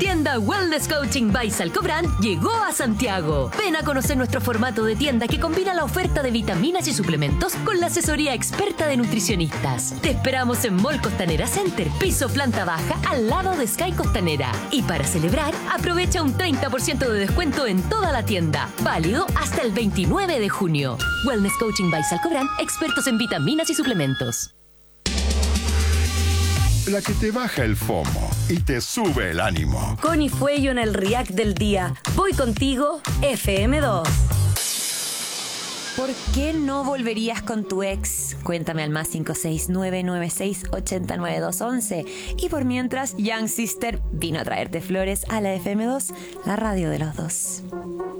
Tienda Wellness Coaching by Salcobrand llegó a Santiago. Ven a conocer nuestro formato de tienda que combina la oferta de vitaminas y suplementos con la asesoría experta de nutricionistas. Te esperamos en Mall Costanera Center, piso planta baja, al lado de Sky Costanera. Y para celebrar, aprovecha un 30% de descuento en toda la tienda. Válido hasta el 29 de junio. Wellness Coaching by Salcobrand, expertos en vitaminas y suplementos. La que te baja el FOMO y te sube el ánimo. Connie Fuello en el React del día. Voy contigo, FM2. ¿Por qué no volverías con tu ex? Cuéntame al más 56996809211. Y por mientras, Young Sister vino a traerte flores a la FM2, la radio de los dos.